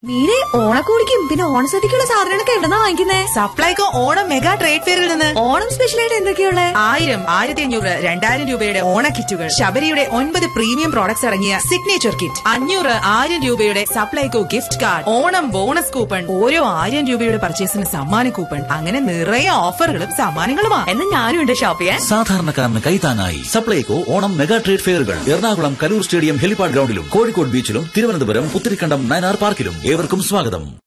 മീരെ ഓണക്കോടിക്കും പിന്നെ ഓണസദ്യക്കുള്ള സാധനങ്ങളൊക്കെ എവിടെന്നാ വാങ്ങിക്കുന്നേ? സപ്ലൈകോ ഓണം മെഗാ ട്രേഡ് ഫെയറിൽ നിന്ന്. ഓണം സ്പെഷ്യലായിട്ട് എന്തൊക്കെയുള്ള? 1000, 1500, 2000 രൂപയുടെ ഓണ കിറ്റുകൾ, ശബരിയുടെ 9 പ്രീമിയം പ്രോഡക്ട്സ് അടങ്ങിയ സിഗ്നേച്ചർ കിറ്റ്, 500, 1000 രൂപയുടെ Supplyco gift card, Onam bonus coupon, ഓരോ 1000 രൂപയുടെ പർച്ചേസിന് സമ്മാന കൂപ്പൺ, അങ്ങനെ നിറയെ ഓഫറുകളും സമ്മാനങ്ങളുമാണ്. എന്നാ ഞാനും ഉണ്ട് ഷോപ്പ് ചെയ്യാൻ. സാധാരണക്കാരന് കൈത്താങ്ങായി Supplyco Onam mega trade ഫെയറുകൾ Ernakulam Kaloor stadium helipad ഗ്രൗണ്ടിലും Kozhikode ബീച്ചിലും Thiruvananthapuram Puthirikkandam Nayanar പാർക്കിലും. ഏവർക്കും സ്വാഗതം.